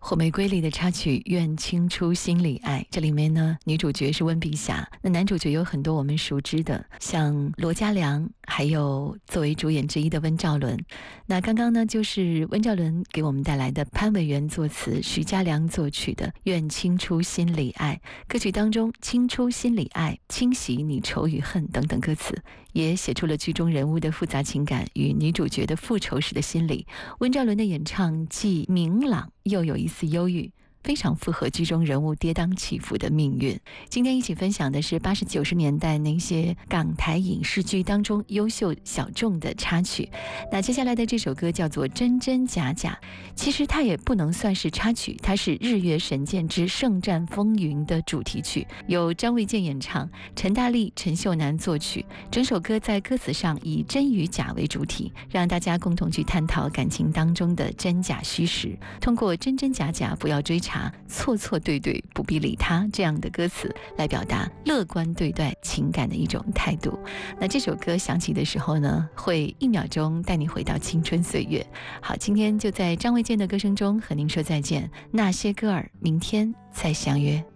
火玫瑰里的插曲《愿倾出心里爱》，这里面呢，女主角是温碧霞，那男主角有很多我们熟知的，像罗嘉良，还有作为主演之一的温兆伦。那刚刚呢，就是温兆伦给我们带来的潘伟元作词，徐嘉良作曲的《愿倾出心里爱》。歌曲当中“倾出心里爱，清洗你愁与恨”等等歌词，也写出了剧中人物的复杂情感与女主角的复仇时的心理。温兆伦的演唱既明朗又有一丝忧郁，非常符合剧中人物跌宕起伏的命运。今天一起分享的是80、90年代那些港台影视剧当中优秀小众的插曲。那接下来的这首歌叫做《真真假假》，其实它也不能算是插曲，它是《日月神剑之圣战风云》的主题曲，由张卫健演唱，陈大力、陈秀楠作曲。整首歌在歌词上以真与假为主体，让大家共同去探讨感情当中的真假虚实，通过真真假假不要追查，错错对对不必理他这样的歌词来表达乐观对待情感的一种态度。那这首歌响起的时候呢，会1秒钟带你回到青春岁月。好，今天就在张卫健的歌声中和您说再见，那些歌儿，明天再相约。